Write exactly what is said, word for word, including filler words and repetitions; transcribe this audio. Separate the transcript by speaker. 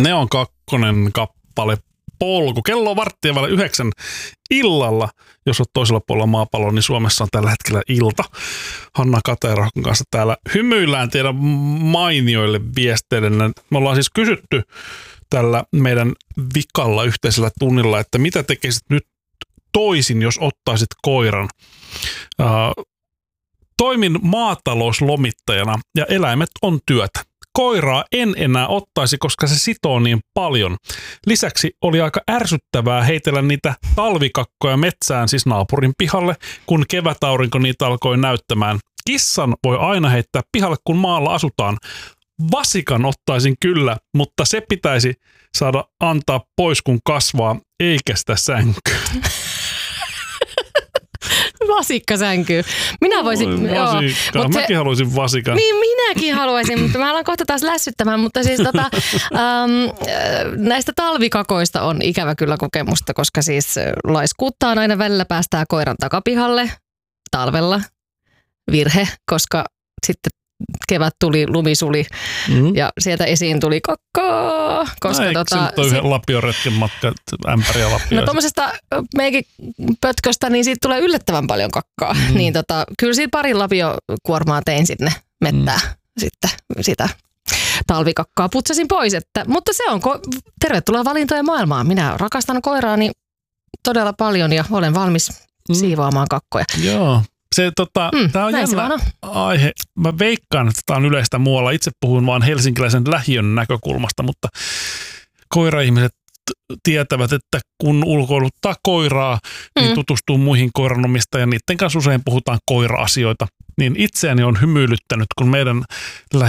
Speaker 1: Ne on kakkonen kappale Polku. Kello on varttia välillä yhdeksän illalla. Jos olet toisella puolella maapalloa, niin Suomessa on tällä hetkellä ilta. Hanna Katerahkon kanssa täällä hymyillään teidän mainioille viesteille. Me ollaan siis kysytty tällä meidän vikalla yhteisellä tunnilla, että mitä tekisit nyt toisin, jos ottaisit koiran. Uh, toimin maatalouslomittajana ja eläimet on työtä. Koiraa en enää ottaisi, koska se sitoo niin paljon. Lisäksi oli aika ärsyttävää heitellä niitä talvikakkoja metsään, siis naapurin pihalle, kun kevätaurinko niitä alkoi näyttämään. Kissan voi aina heittää pihalle, kun maalla asutaan. Vasikan ottaisin kyllä, mutta se pitäisi saada antaa pois, kun kasvaa, eikä sitä sänkyä.
Speaker 2: Vasikkasänky. Minä voisin...
Speaker 1: Vasikka. Joo, mäkin se, haluaisin vasikan.
Speaker 2: Niin, minäkin haluaisin, mutta mä alan kohta taas lässyttämään. Mutta siis tota, äm, näistä talvikakoista on ikävä kyllä kokemusta, koska siis laiskuuttaan aina välillä päästää koiran takapihalle talvella. Virhe, koska sitten kevät tuli, lumi suli mm. ja sieltä esiin tuli kakkaa. Koska
Speaker 1: no,
Speaker 2: tota,
Speaker 1: eikö se nyt ole lapioretken matka, ämpäriä lapioita?
Speaker 2: No tuommoisesta meikin pötköstä, niin siitä tulee yllättävän paljon kakkaa. Mm. Niin tota, kyllä siitä pari lapiokuormaa tein sinne mettää mm. sitten sitä talvikakkaa putsasin pois. Että, mutta se on, ko- tervetuloa valintojen maailmaan. Minä rakastan koiraani todella paljon ja olen valmis mm. siivoamaan kakkoja.
Speaker 1: Joo. Se, tota,
Speaker 2: mm,
Speaker 1: tämä on jännä aihe. Mä veikkaan, että tämä on yleistä muualla. Itse puhun vaan helsinkiläisen lähiön näkökulmasta, mutta koiraihmiset tietävät, että kun ulkoiluttaa koiraa, mm. niin tutustuu muihin koiranomistajiin. Niiden kanssa usein puhutaan koira-asioita. Niin itseäni on hymyilyttänyt, kun meidän